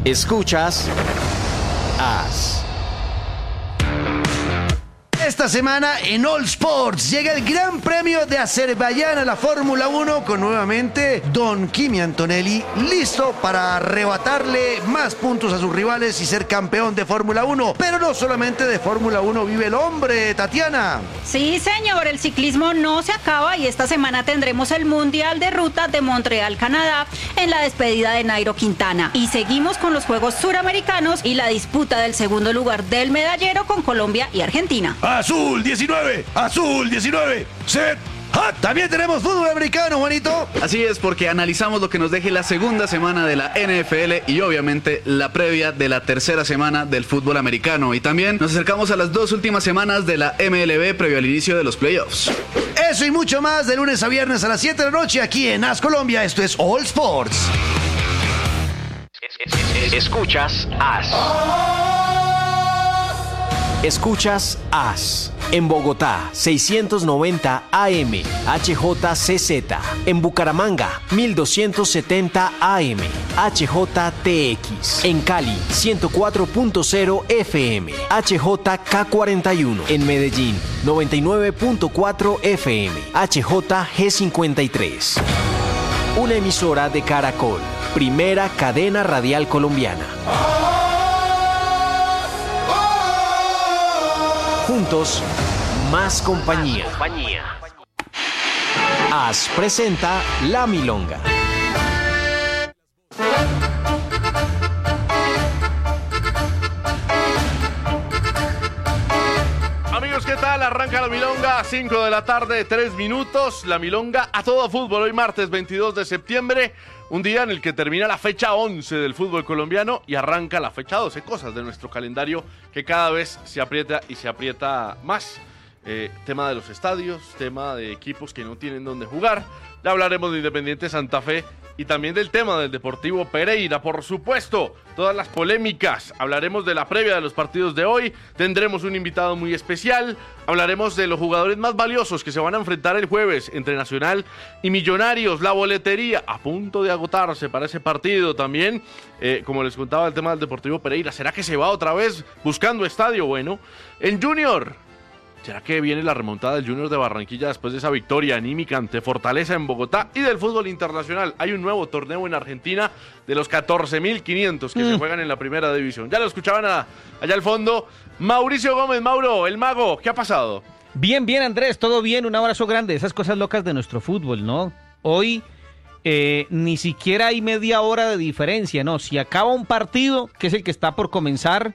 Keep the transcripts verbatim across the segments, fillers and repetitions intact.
Escuchas As. Esta semana en All Sports llega el Gran Premio de Azerbaiyán a la Fórmula uno con nuevamente Don Kimi Antonelli listo para arrebatarle más puntos a sus rivales y ser campeón de Fórmula uno. Pero no solamente de Fórmula uno vive el hombre, Tatiana. Sí, señor, el ciclismo no se acaba y esta semana tendremos el Mundial de Ruta de Montreal, Canadá, en la despedida de Nairo Quintana. Y seguimos con los Juegos Suramericanos y la disputa del segundo lugar del medallero con Colombia y Argentina. Azul diecinueve, Azul diecinueve, set. ¡Ah! También tenemos fútbol americano, Juanito. Así es, porque analizamos lo que nos deje la segunda semana de la N F L y obviamente la previa de la tercera semana del fútbol americano. Y también nos acercamos a las dos últimas semanas de la M L B previo al inicio de los playoffs. Eso y mucho más de lunes a viernes a las siete de la noche aquí en As Colombia. Esto es All Sports. Escuchas As. Escuchas As. En Bogotá, seiscientos noventa A M, H J C Z. En Bucaramanga, mil doscientos setenta A M, H J T X. En Cali, ciento cuatro punto cero F M, H J K cuarenta y uno. En Medellín, noventa y nueve punto cuatro F M, H J G cincuenta y tres. Una emisora de Caracol, primera cadena radial colombiana. Juntos, más compañía. As presenta La Milonga. Amigos, ¿qué tal? Arranca La Milonga, cinco de la tarde, tres minutos. La Milonga a todo fútbol, hoy martes veintidós de septiembre. Un día en el que termina la fecha once del fútbol colombiano y arranca la fecha doce, cosas de nuestro calendario que cada vez se aprieta y se aprieta más. Eh, tema de los estadios, tema de equipos que no tienen dónde jugar. Ya hablaremos de Independiente Santa Fe y también del tema del Deportivo Pereira, por supuesto, todas las polémicas. Hablaremos de la previa de los partidos de hoy, tendremos un invitado muy especial, hablaremos de los jugadores más valiosos que se van a enfrentar el jueves entre Nacional y Millonarios, la boletería a punto de agotarse para ese partido también. Eh, como les contaba, el tema del Deportivo Pereira, ¿será que se va otra vez buscando estadio? Bueno, en Junior, ¿será que viene la remontada del Junior de Barranquilla después de esa victoria anímica ante Fortaleza en Bogotá? Y del fútbol internacional, hay un nuevo torneo en Argentina de los catorce mil quinientos que mm. se juegan en la primera división. Ya lo escuchaban a, allá al fondo. Mauricio Gómez, Mauro, el mago, ¿qué ha pasado? Bien, bien, Andrés, todo bien, un abrazo grande. Esas cosas locas de nuestro fútbol, ¿no? Hoy eh, ni siquiera hay media hora de diferencia, ¿no? Si acaba un partido, que es el que está por comenzar,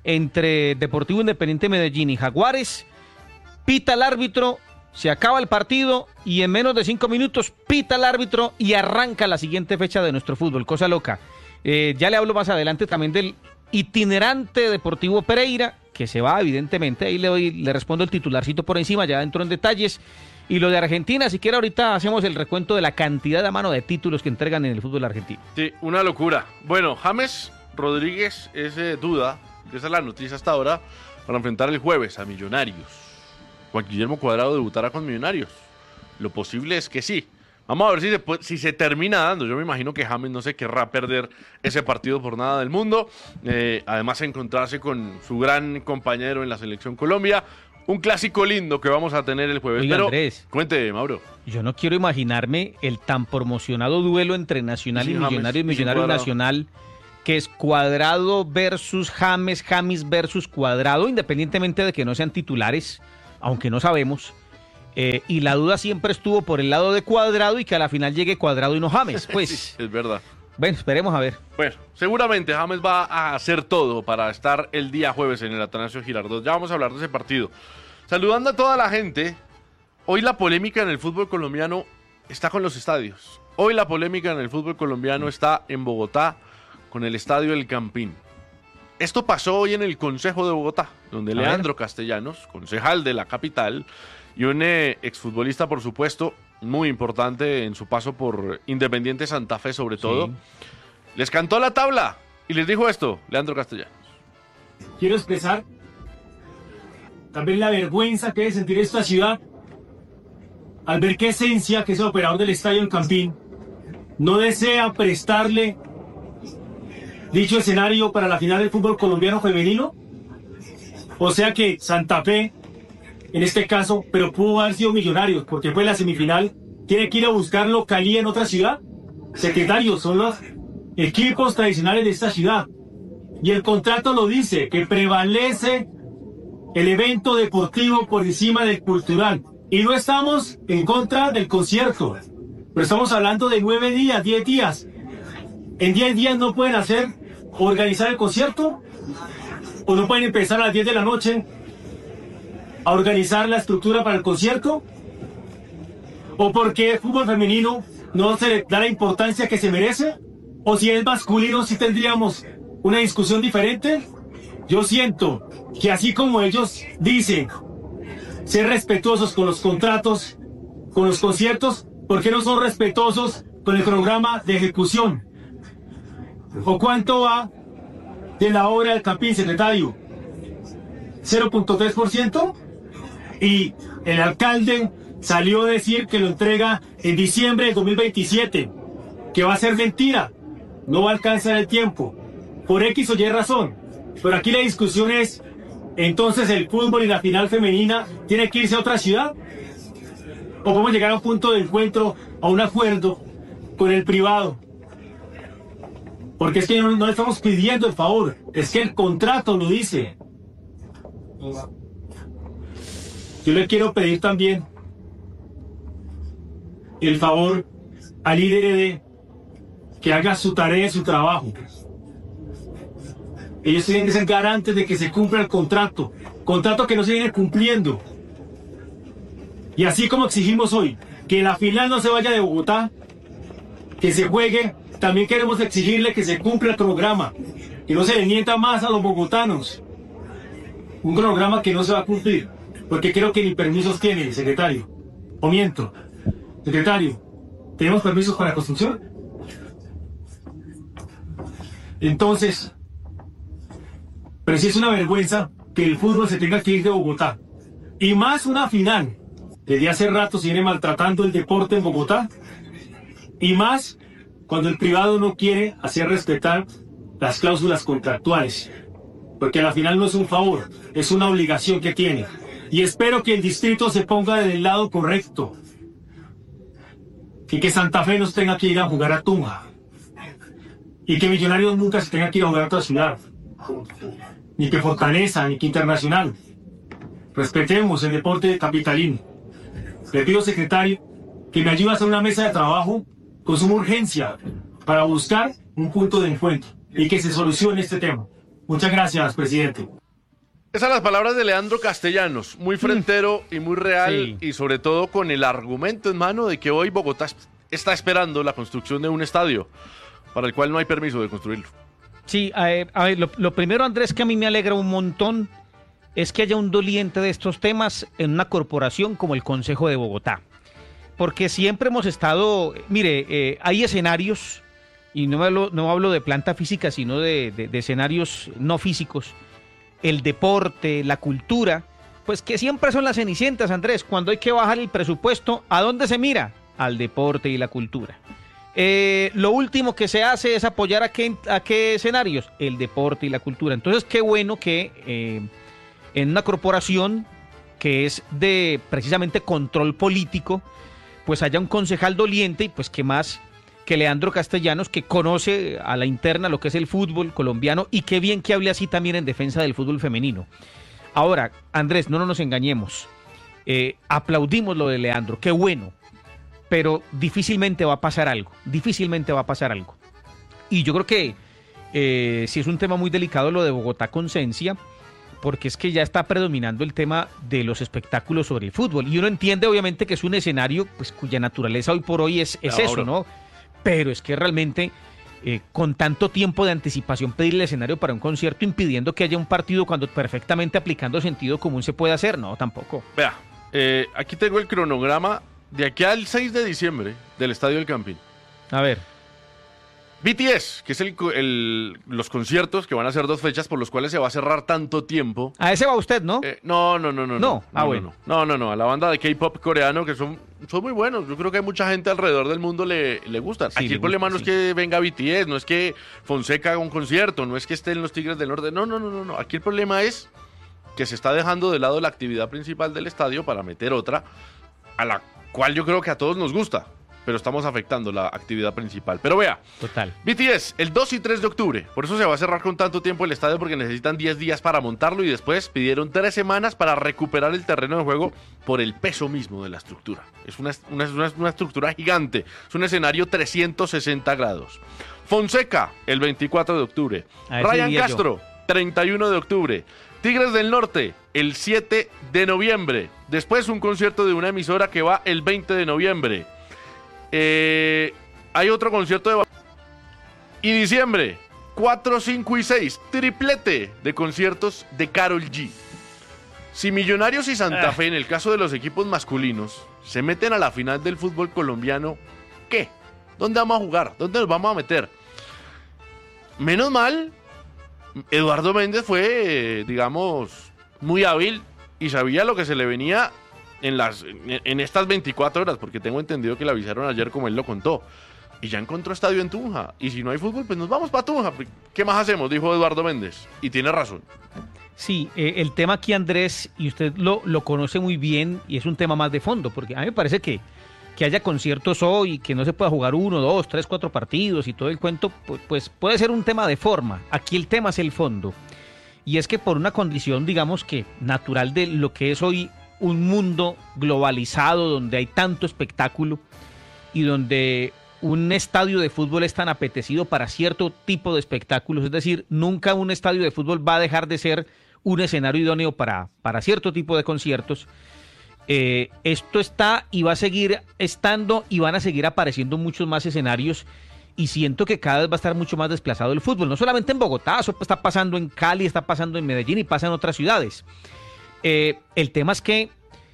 entre Deportivo Independiente Medellín y Jaguares, pita el árbitro, se acaba el partido y en menos de cinco minutos pita el árbitro y arranca la siguiente fecha de nuestro fútbol. Cosa loca. Eh, ya le hablo más adelante también del itinerante Deportivo Pereira, que se va evidentemente. Ahí le, doy, le respondo el titularcito por encima, ya entro en detalles. Y lo de Argentina, si quiere ahorita hacemos el recuento de la cantidad a mano de títulos que entregan en el fútbol argentino. Sí, una locura. Bueno, James Rodríguez es eh, duda, esa es la noticia hasta ahora, para enfrentar el jueves a Millonarios. Juan Guillermo Cuadrado debutará con Millonarios. Lo posible es que sí. Vamos a ver si se, si se termina dando. Yo me imagino que James no se querrá perder ese partido por nada del mundo. Eh, además, encontrarse con su gran compañero en la Selección Colombia. Un clásico lindo que vamos a tener el jueves. Oiga, pero, Andrés, cuente, Mauro. Yo no quiero imaginarme el tan promocionado duelo entre Nacional sí, y Millonarios, James, Millonario y Nacional, que es Cuadrado versus James, James versus Cuadrado, independientemente de que no sean titulares, aunque no sabemos, eh, y la duda siempre estuvo por el lado de Cuadrado y que a la final llegue Cuadrado y no James, pues. Sí, es verdad. Bueno, esperemos a ver. Bueno, seguramente James va a hacer todo para estar el día jueves en el Atanasio Girardot. Ya vamos a hablar de ese partido. Saludando a toda la gente, hoy la polémica en el fútbol colombiano está con los estadios. Hoy la polémica en el fútbol colombiano está en Bogotá con el estadio El Campín. Esto pasó hoy en el Consejo de Bogotá, donde Leandro Castellanos, concejal de la capital, y un eh, exfutbolista, por supuesto, muy importante en su paso por Independiente Santa Fe, sobre todo, sí, les cantó la tabla y les dijo esto, Leandro Castellanos. Quiero expresar también la vergüenza que debe sentir esta ciudad al ver que Esencia, que es el operador del estadio El Campín, no desea prestarle dicho escenario para la final del fútbol colombiano femenino? O sea que Santa Fe, en este caso, pero pudo haber sido Millonarios, porque fue la semifinal, tiene que ir a buscarlo Cali en otra ciudad. Secretario, son los equipos tradicionales de esta ciudad. Y el contrato lo dice, que prevalece el evento deportivo por encima del cultural. Y no estamos en contra del concierto, pero estamos hablando de nueve días, diez días. En diez días no pueden hacer, organizar el concierto, o no pueden empezar a las diez de la noche a organizar la estructura para el concierto, o porque el fútbol femenino no se le da la importancia que se merece, o si es masculino si tendríamos una discusión diferente. Yo siento que así como ellos dicen ser respetuosos con los contratos, con los conciertos, ¿por qué no son respetuosos con el programa de ejecución? ¿O cuánto va de la obra del Campín, secretario? ¿cero punto tres por ciento? Y el alcalde salió a decir que lo entrega en diciembre de dos mil veintisiete, que va a ser mentira, no va a alcanzar el tiempo, por X o Y razón. Pero aquí la discusión es, entonces el fútbol y la final femenina tiene que irse a otra ciudad, o podemos llegar a un punto de encuentro, a un acuerdo con el privado. Porque es que no, no le estamos pidiendo el favor, es que el contrato lo dice. Yo le quiero pedir también el favor al I D R D que haga su tarea y su trabajo. Ellos tienen que ser garantes de que se cumpla el contrato, contrato que no se viene cumpliendo. Y así como exigimos hoy que la final no se vaya de Bogotá, que se juegue, también queremos exigirle que se cumpla el cronograma, que no se le mienta más a los bogotanos. Un cronograma que no se va a cumplir, porque creo que ni permisos tiene, secretario. O miento. Secretario, ¿tenemos permisos para la construcción? Entonces, pero sí es una vergüenza que el fútbol se tenga que ir de Bogotá. Y más una final. Desde hace rato se viene maltratando el deporte en Bogotá. Y más cuando el privado no quiere hacer respetar las cláusulas contractuales. Porque a la final no es un favor, es una obligación que tiene. Y espero que el distrito se ponga del lado correcto. Y que Santa Fe no se tenga que ir a jugar a Tunja. Y que Millonarios nunca se tenga que ir a jugar a otra ciudad. Ni que Fortaleza, ni que Internacional. Respetemos el deporte capitalino. Le pido, secretario, que me ayude a hacer una mesa de trabajo con suma urgencia para buscar un punto de encuentro y que se solucione este tema. Muchas gracias, presidente. Esas son las palabras de Leandro Castellanos, muy frentero y muy real, sí. Y sobre todo con el argumento en mano de que hoy Bogotá está esperando la construcción de un estadio para el cual no hay permiso de construirlo. Sí, a ver, a ver lo, lo primero, Andrés, que a mí me alegra un montón es que haya un doliente de estos temas en una corporación como el Consejo de Bogotá. Porque siempre hemos estado, mire, eh, hay escenarios, y no hablo, no hablo de planta física, sino de, de, de escenarios no físicos, el deporte, la cultura, pues que siempre son las cenicientas, Andrés. Cuando hay que bajar el presupuesto, ¿a dónde se mira? Al deporte y la cultura. Eh, lo último que se hace es apoyar a qué, a qué escenarios, el deporte y la cultura. Entonces, qué bueno que eh, en una corporación que es de precisamente control político, pues haya un concejal doliente y pues qué más que Leandro Castellanos, que conoce a la interna lo que es el fútbol colombiano, y qué bien que hable así también en defensa del fútbol femenino. Ahora, Andrés, no nos engañemos, eh, aplaudimos lo de Leandro, qué bueno, pero difícilmente va a pasar algo, difícilmente va a pasar algo. Y yo creo que eh, sí es un tema muy delicado lo de Bogotá con Cencia, porque es que ya está predominando el tema de los espectáculos sobre el fútbol, y uno entiende obviamente que es un escenario pues cuya naturaleza hoy por hoy es, es eso, ¿no? Pero es que realmente eh, con tanto tiempo de anticipación pedir el escenario para un concierto impidiendo que haya un partido cuando perfectamente aplicando sentido común se puede hacer, no, tampoco. Vea, eh, aquí tengo el cronograma de aquí al seis de diciembre del Estadio del Campín. A ver. B T S, que es el, el- los conciertos que van a ser dos fechas por los cuales se va a cerrar tanto tiempo. A ese va usted, ¿no? Eh, no, no, no, no. No, ah, bueno. No, no, no, a la banda de K-pop coreano que son, son muy buenos. Yo creo que a mucha gente alrededor del mundo le, le gustan. Sí, Aquí le el problema gusta, no sí. es que venga B T S, no es que Fonseca haga un concierto, no es que estén los Tigres del Norte. No, no, no, no, no. Aquí el problema es que se está dejando de lado la actividad principal del estadio para meter otra, a la cual yo creo que a todos nos gusta, pero estamos afectando la actividad principal. Pero vea, Total. B T S, el dos y tres de octubre. Por eso se va a cerrar con tanto tiempo el estadio, porque necesitan diez días para montarlo y después pidieron tres semanas para recuperar el terreno de juego por el peso mismo de la estructura. Es una, una, una, una estructura gigante. Es un escenario trescientos sesenta grados. Fonseca, el veinticuatro de octubre. A ese Ryan iría yo. Castro, treinta y uno de octubre. Tigres del Norte, el siete de noviembre. Después un concierto de una emisora que va el veinte de noviembre. Eh, hay otro concierto de... Y diciembre, cuatro, cinco y seis, triplete de conciertos de Karol G. Si Millonarios y Santa Ah. Fe, en el caso de los equipos masculinos, se meten a la final del fútbol colombiano, ¿qué? ¿Dónde vamos a jugar? ¿Dónde nos vamos a meter? Menos mal, Eduardo Méndez fue, eh, digamos, muy hábil y sabía lo que se le venía en, las, en, en estas veinticuatro horas, porque tengo entendido que le avisaron ayer como él lo contó. Y ya encontró estadio en Tunja. Y si no hay fútbol, pues nos vamos para Tunja. ¿Qué más hacemos? Dijo Eduardo Méndez. Y tiene razón. Sí, eh, el tema aquí, Andrés, y usted lo, lo conoce muy bien, y es un tema más de fondo, porque a mí me parece que, que haya conciertos hoy, que no se pueda jugar uno, dos, tres, cuatro partidos y todo el cuento, pues, pues puede ser un tema de forma. Aquí el tema es el fondo. Y es que por una condición, digamos que natural de lo que es hoy un mundo globalizado, donde hay tanto espectáculo y donde un estadio de fútbol es tan apetecido para cierto tipo de espectáculos, es decir, nunca un estadio de fútbol va a dejar de ser un escenario idóneo para, para cierto tipo de conciertos. Eh, esto está y va a seguir estando y van a seguir apareciendo muchos más escenarios y siento que cada vez va a estar mucho más desplazado el fútbol, no solamente en Bogotá, eso está pasando en Cali, está pasando en Medellín y pasa en otras ciudades. Eh, el tema es que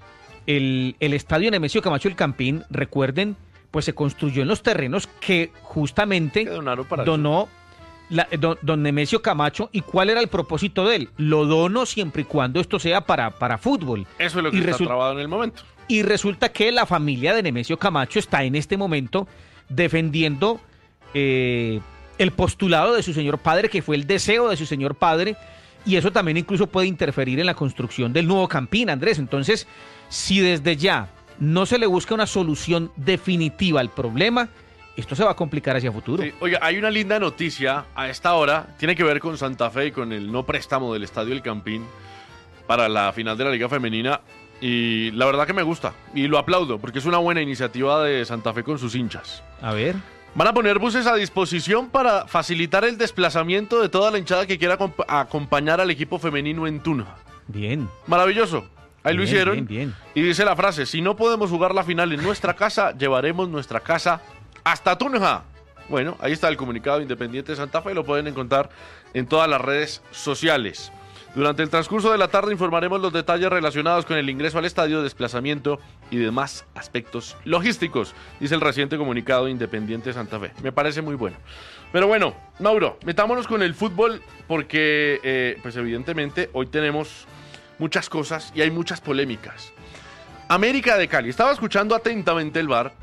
el, el estadio Nemesio Camacho El Campín, recuerden, pues se construyó en los terrenos que justamente Que donaron para eso. donó la- don, don Nemesio Camacho. ¿Y cuál era el propósito de él? Lo dono siempre y cuando esto sea para, para fútbol. Eso es lo que Y está resu- trabado en el momento. Y resulta que la familia de Nemesio Camacho está en este momento defendiendo eh, el postulado de su señor padre, que fue el deseo de su señor padre, y eso también incluso puede interferir en la construcción del nuevo Campín, Andrés. Entonces, si desde ya no se le busca una solución definitiva al problema, esto se va a complicar hacia futuro. Sí, oiga, hay una linda noticia a esta hora, tiene que ver con Santa Fe y con el no préstamo del Estadio El Campín para la final de la Liga Femenina, y la verdad que me gusta y lo aplaudo porque es una buena iniciativa de Santa Fe con sus hinchas. A ver. Van a poner buses a disposición para facilitar el desplazamiento de toda la hinchada que quiera acomp- acompañar al equipo femenino en Tunja. Bien. Maravilloso. Ahí lo Bien, hicieron. bien, bien. Y dice la frase, si no podemos jugar la final en nuestra casa, llevaremos nuestra casa hasta Tunja. Bueno, ahí está el comunicado de Independiente de Santa Fe, lo pueden encontrar en todas las redes sociales. Durante el transcurso de la tarde informaremos los detalles relacionados con el ingreso al estadio, desplazamiento y demás aspectos logísticos, dice el reciente comunicado de Independiente de Santa Fe. Me parece muy bueno. Pero bueno, Mauro, metámonos con el fútbol porque, eh, pues evidentemente, hoy tenemos muchas cosas y hay muchas polémicas. América de Cali. Estaba escuchando atentamente el V A R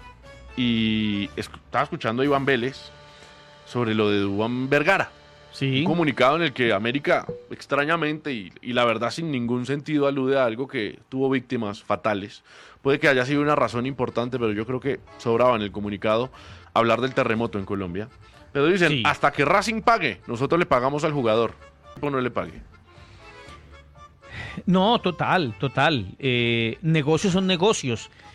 y esc- estaba escuchando a Iván Vélez sobre lo de Duván Vergara. Sí. Un comunicado en el que América, extrañamente y, y la verdad sin ningún sentido, alude a algo que tuvo víctimas fatales. Puede que haya sido una razón importante, pero yo creo que sobraba en el comunicado hablar del terremoto en Colombia. Pero dicen, Sí. hasta que Racing pague, nosotros le pagamos al jugador. O no le pague. No, total, total. Eh, negocios son negocios.